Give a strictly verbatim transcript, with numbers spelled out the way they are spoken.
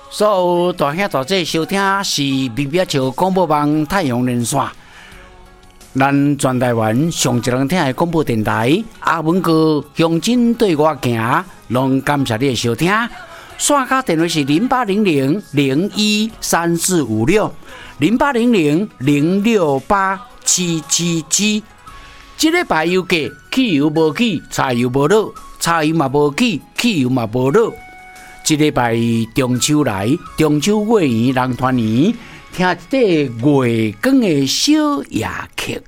所有大兄大姐收听是咪咪笑广播网太阳连线，咱全台湾上一人听的广播电台。阿文哥向前对我行，拢感谢你的收听。线卡电话是零八零零零一三四五六零八零零零六八七七七。这礼拜油价汽油无起，柴油无落，柴油嘛无起，汽油嘛无落。这礼拜中秋来，中秋月圆人团圆，听这月光的小夜曲。